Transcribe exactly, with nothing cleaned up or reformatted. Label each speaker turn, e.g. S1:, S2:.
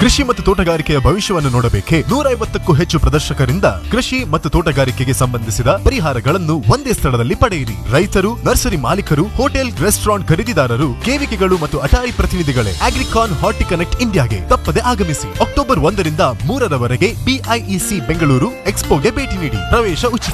S1: ಕೃಷಿ ಮತ್ತು ತೋಟಗಾರಿಕೆಯ ಭವಿಷ್ಯವನ್ನು ನೋಡಬೇಕೆ? ನೂರ ಐವತ್ತಕ್ಕೂ ಹೆಚ್ಚು ಪ್ರದರ್ಶಕರಿಂದ ಕೃಷಿ ಮತ್ತು ತೋಟಗಾರಿಕೆಗೆ ಸಂಬಂಧಿಸಿದ ಪರಿಹಾರಗಳನ್ನು ಒಂದೇ ಸ್ಥಳದಲ್ಲಿ ಪಡೆಯಿರಿ. ರೈತರು, ನರ್ಸರಿ ಮಾಲೀಕರು, ಹೋಟೆಲ್, ರೆಸ್ಟೋರೆಂಟ್ ಖರೀದಿದಾರರು, ಕೇವಿಕೆಗಳು ಮತ್ತು ಅಟಾರಿ ಪ್ರತಿನಿಧಿಗಳೇ ಅಗ್ರಿಕಾನ್ ಹಾರ್ಟಿ ಕನೆಕ್ಟ್ ಇಂಡಿಯಾಗೆ ತಪ್ಪದೆ ಆಗಮಿಸಿ. ಅಕ್ಟೋಬರ್ ಒಂದರಿಂದ ಮೂರರವರೆಗೆ ಬಿಐಇಸಿ ಬೆಂಗಳೂರು ಎಕ್ಸ್ಪೋಗೆ ಭೇಟಿ ನೀಡಿ. ಪ್ರವೇಶ ಉಚಿತ.